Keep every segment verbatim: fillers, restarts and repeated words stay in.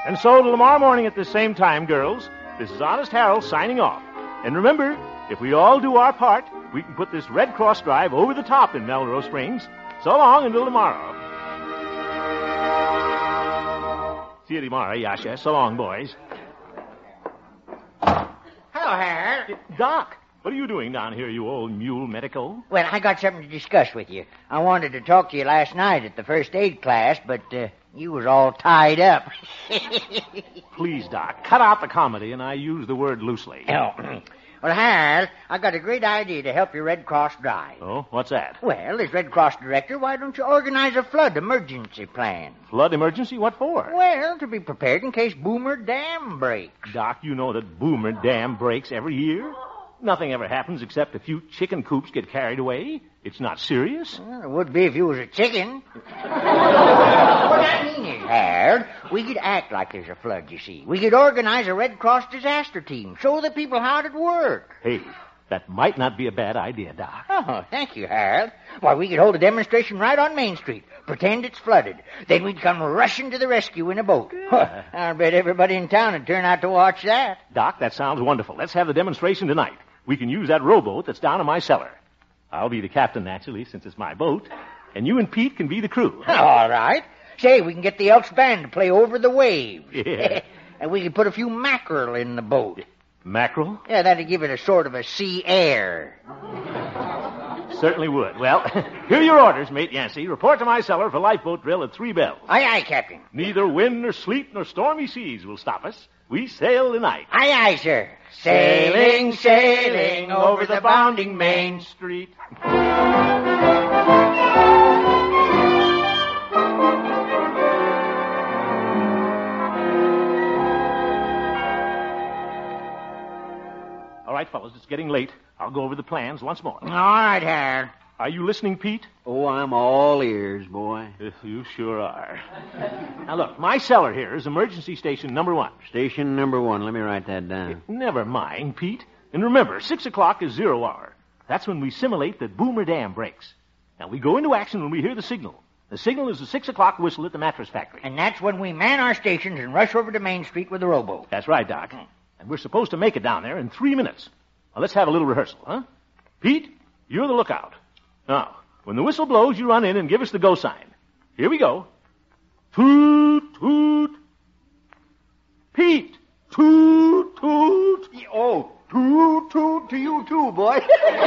And so, till tomorrow morning at the same time, girls, this is Honest Harold signing off. And remember, if we all do our part, we can put this Red Cross drive over the top in Melrose Springs. So long until tomorrow. See you tomorrow, Yasha. So long, boys. Hello, Harold. Doc, what are you doing down here, you old mule medico? Well, I got something to discuss with you. I wanted to talk to you last night at the first aid class, but uh, you was all tied up. Please, Doc, cut out the comedy, and I use the word loosely. Oh. Well, Harold, I got a great idea to help your Red Cross drive. Oh, what's that? Well, as Red Cross director, why don't you organize a flood emergency plan? Flood emergency? What for? Well, to be prepared in case Boomer Dam breaks. Doc, you know that Boomer Dam breaks every year. Nothing ever happens except a few chicken coops get carried away. It's not serious. Well, it would be if you was a chicken. What I mean is, Harold, we could act like there's a flood, you see. We could organize a Red Cross disaster team, show the people how it'd work. Hey, that might not be a bad idea, Doc. Oh, thank you, Harold. Why, we could hold a demonstration right on Main Street, pretend it's flooded. Then we'd come rushing to the rescue in a boat. Yeah. I bet everybody in town would turn out to watch that. Doc, that sounds wonderful. Let's have the demonstration tonight. We can use that rowboat that's down in my cellar. I'll be the captain, naturally, since it's my boat. And you and Pete can be the crew. All right. Say, we can get the Elks Band to play Over the Waves. Yeah. And we can put a few mackerel in the boat. Mackerel? Yeah, that'd give it a sort of a sea air. Certainly would. Well, here are your orders, Mate Yancey. Report to my cellar for lifeboat drill at three bells. Aye, aye, Captain. Neither wind nor sleet nor stormy seas will stop us. We sail tonight. Aye, aye, sir. Sailing, sailing over the bounding Main Street. All right, fellows, it's getting late. I'll go over the plans once more. All right, Harold. Are you listening, Pete? Oh, I'm all ears, boy. If you sure are. Now, look, my cellar here is emergency station number one. Station number one. Let me write that down. Never mind, Pete. And remember, six o'clock is zero hour. That's when we simulate that Boomer Dam breaks. Now, we go into action when we hear the signal. The signal is the six o'clock whistle at the mattress factory. And that's when we man our stations and rush over to Main Street with the rowboat. That's right, Doc. And we're supposed to make it down there in three minutes. Now, let's have a little rehearsal, huh? Pete, you're the lookout. Now, when the whistle blows, you run in and give us the go sign. Here we go. Toot, toot. Pete, toot, toot. Oh, toot, toot to you too, boy.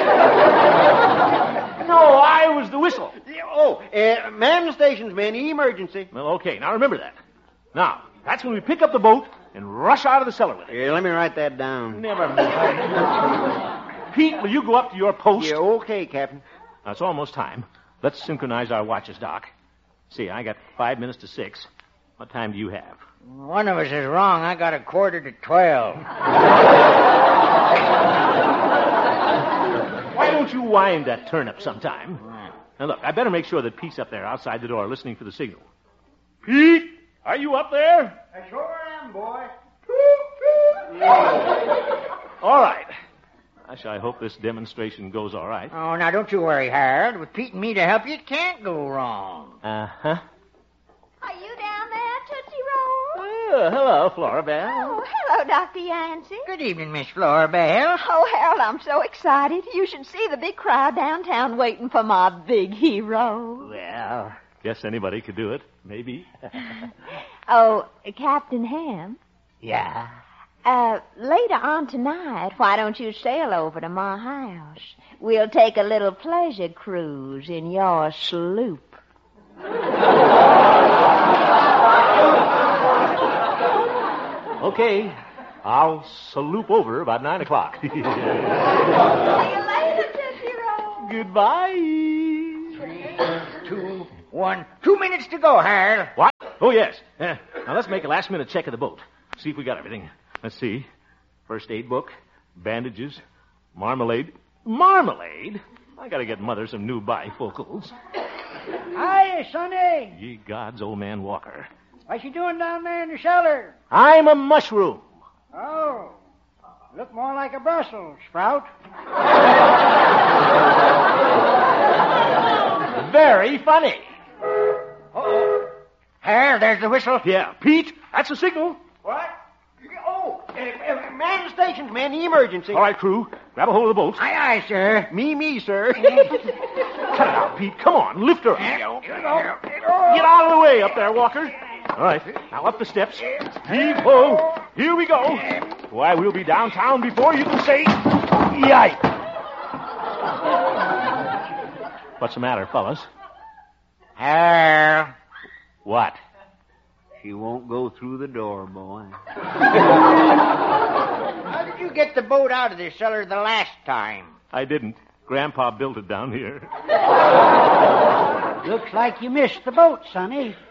No, I was the whistle. Oh, uh, man the stations, man. Emergency. Well, okay, now remember that. Now, that's when we pick up the boat and rush out of the cellar with it. Yeah, let me write that down. Never mind. Pete, will you go up to your post? Yeah, okay, Captain. Now, it's almost time. Let's synchronize our watches, Doc. See, I got five minutes to six. What time do you have? One of us is wrong. I got a quarter to twelve. Why don't you wind that turnip sometime? Now, look, I better make sure that Pete's up there outside the door listening for the signal. Pete, are you up there? I sure am, boy. All right. Gosh, I hope this demonstration goes all right. Oh, now don't you worry, Harold. With Pete and me to help you, it can't go wrong. Uh-huh. Are you down there, Tootsie Roll? Oh, hello, Flora Belle. Oh, hello, Doctor Yancey. Good evening, Miss Flora Belle. Oh, Harold, I'm so excited. You should see the big crowd downtown waiting for my big hero. Well, guess anybody could do it. Maybe. Oh, Captain Ham. Yeah? Uh, later on tonight, why don't you sail over to my house? We'll take a little pleasure cruise in your sloop. Okay. I'll salute over about nine o'clock. See you later, Tootsie Roll. Goodbye. Three, two, one. Two minutes to go, Harold. What? Oh, yes. Uh, now, let's make a last-minute check of the boat. See if we got everything. Let's see. First aid book, bandages, marmalade. Marmalade? I gotta get Mother some new bifocals. Hiya, Sonny. Ye gods, old man Walker. What you doing down there in the cellar? I'm a mushroom. Oh, look more like a Brussels sprout. Very funny. Uh-oh. Harold, there's the whistle. Yeah, Pete, That's a signal. What? Oh, uh, uh, man the stations, man. Emergency. All right, crew. Grab a hold of the boat. Aye, aye, sir. Me, me, sir. Cut it out, Pete. Come on. Lift her up. Get out of the way up there, Walker. All right. Now up the steps. Heave-ho. Here we go. Why, we'll be downtown before you can say, yike. What's the matter, fellas? Harold. What? She won't go through the door, boy. How did you get the boat out of the cellar the last time? I didn't. Grandpa built it down here. Looks like you missed the boat, Sonny.